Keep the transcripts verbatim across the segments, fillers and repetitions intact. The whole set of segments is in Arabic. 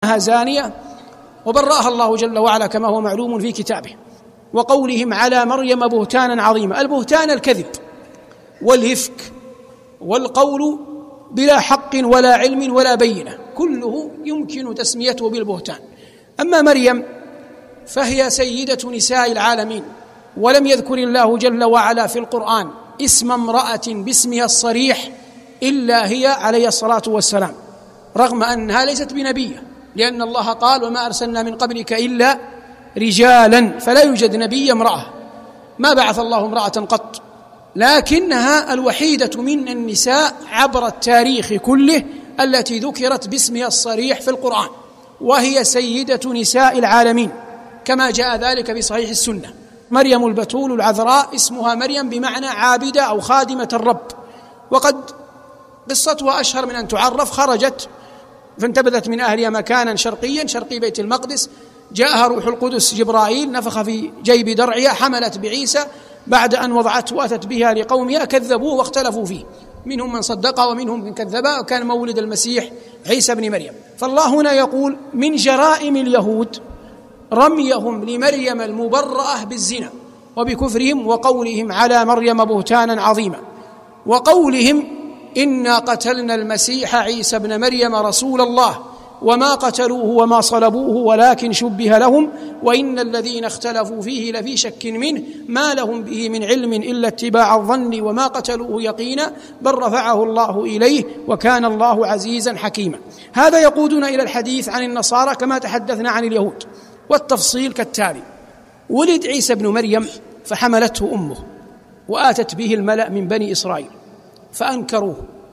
أنها زانية، وبرأها الله جل وعلا كما هو معلوم في كتابه. وقولهم على مريم بهتانا عظيما، البهتان الكذب والإفك والقول بلا حق ولا علم ولا بينة، كله يمكن تسميته بالبهتان. أما مريم فهي سيدة نساء العالمين، ولم يذكر الله جل وعلا في القرآن اسم امرأة باسمها الصريح إلا هي عليه الصلاة والسلام، رغم أنها ليست بنبية، لأن الله قال وما أرسلنا من قبلك إلا رجالا، فلا يوجد نبي امرأة، ما بعث الله امرأة قط، لكنها الوحيدة من النساء عبر التاريخ كله التي ذكرت باسمها الصريح في القرآن، وهي سيدة نساء العالمين كما جاء ذلك في صحيح السنة. مريم البتول العذراء اسمها مريم بمعنى عابدة أو خادمة الرب، وقد قصتها أشهر من أن تعرف. خرجت فانتبذت من أهلها مكانا شرقيا شرقي بيت المقدس، جاءها روح القدس جبرائيل نفخ في جيب درعها، حملت بعيسى، بعد أن وضعته وأتت بها لقومها كذبوه واختلفوا فيه، منهم من صدقه ومنهم من كذبه، وكان مولد المسيح عيسى بن مريم. فالله هنا يقول من جرائم اليهود رميهم لمريم المبرأة بالزنا وبكفرهم وقولهم على مريم بهتانا عظيما، وقولهم إنا قتلنا المسيح عيسى بن مريم رسول الله وما قتلوه وما صلبوه ولكن شبه لهم وإن الذين اختلفوا فيه لفي شك منه ما لهم به من علم إلا اتباع الظن وما قتلوه يقينا بل رفعه الله إليه وكان الله عزيزا حكيما. هذا يقودنا إلى الحديث عن النصارى كما تحدثنا عن اليهود، والتفصيل كالتالي: ولد عيسى بن مريم فحملته أمه وآتت به الملأ من بني إسرائيل فأنكروه،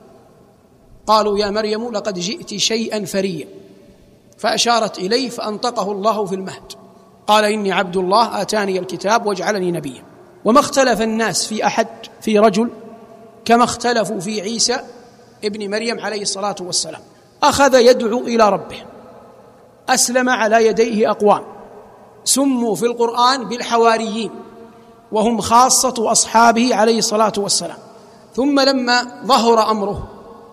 قالوا يا مريم لقد جئت شيئا فريا، فأشارت إليه فأنطقه الله في المهد، قال إني عبد الله آتاني الكتاب وجعلني نبيا. وما اختلف الناس في أحد في رجل كما اختلفوا في عيسى ابن مريم عليه الصلاة والسلام. أخذ يدعو إلى ربه، أسلم على يديه أقوام سموا في القرآن بالحواريين، وهم خاصة أصحابه عليه الصلاة والسلام. ثم لما ظهر أمره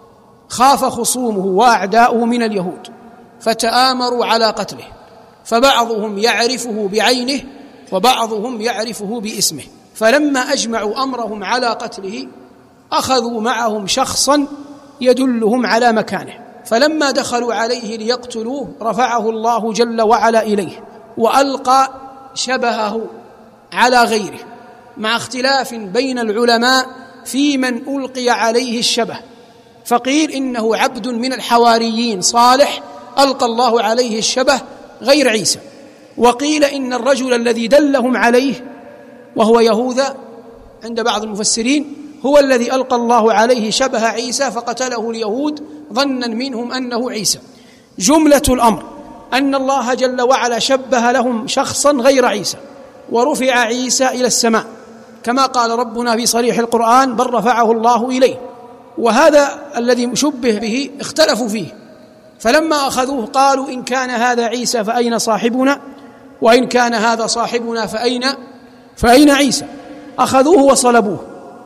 خاف خصومه وأعداؤه من اليهود فتآمروا على قتله، فبعضهم يعرفه بعينه وبعضهم يعرفه باسمه، فلما أجمعوا أمرهم على قتله أخذوا معهم شخصا يدلهم على مكانه، فلما دخلوا عليه ليقتلوه رفعه الله جل وعلا إليه وألقى شبهه على غيره، مع اختلاف بين العلماء في من ألقي عليه الشبه، فقيل إنه عبد من الحواريين صالح ألقى الله عليه الشبه غير عيسى، وقيل إن الرجل الذي دلهم عليه وهو يهوذا عند بعض المفسرين هو الذي ألقى الله عليه شبه عيسى فقتله اليهود ظنا منهم أنه عيسى. جملة الأمر أن الله جل وعلا شبه لهم شخصا غير عيسى، ورفع عيسى إلى السماء كما قال ربنا في صريح القرآن بل رفعه الله إليه، وهذا الذي شبه به اختلفوا فيه، فلما أخذوه قالوا إن كان هذا عيسى فأين صاحبنا، وإن كان هذا صاحبنا فأين فأين عيسى؟ أخذوه وصلبوه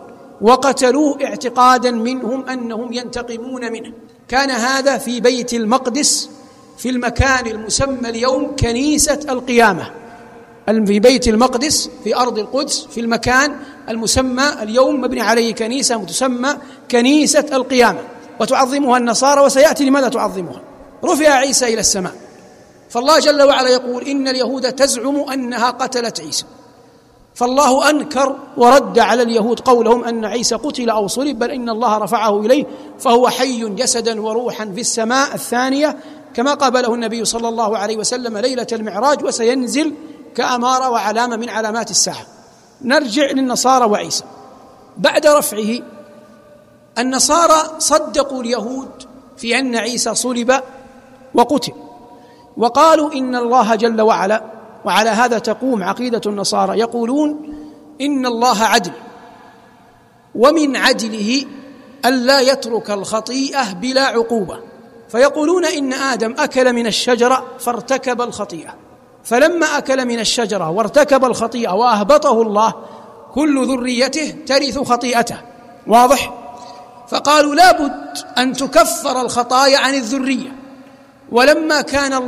وقتلوه اعتقادا منهم أنهم ينتقمون منه. كان هذا في بيت المقدس في المكان المسمى اليوم كنيسة القيامة، في بيت المقدس في أرض القدس في المكان المسمى اليوم مبني عليه كنيسة تسمى كنيسة القيامة، وتعظمها النصارى، وسيأتي لماذا تعظمها. رفع عيسى إلى السماء، فالله جل وعلا يقول إن اليهود تزعم أنها قتلت عيسى، فالله أنكر ورد على اليهود قولهم أن عيسى قتل أو صلب، بل إن الله رفعه إليه فهو حي جسدا وروحا في السماء الثانية كما قابله النبي صلى الله عليه وسلم ليلة المعراج، وسينزل كأمارة وعلامة من علامات الساعة. نرجع للنصارى وعيسى. بعد رفعه النصارى صدقوا اليهود في أن عيسى صلب وقتل، وقالوا إن الله جل وعلا، وعلى هذا تقوم عقيدة النصارى، يقولون إن الله عدل، ومن عدله ألا يترك الخطيئة بلا عقوبة، فيقولون إن آدم أكل من الشجرة فارتكب الخطيئة، فلما أكل من الشجرة وارتكب الخطيئة وأهبطه الله كل ذريته ترث خطيئته، واضح؟ فقالوا لا بد أن تكفر الخطايا عن الذرية، ولما كان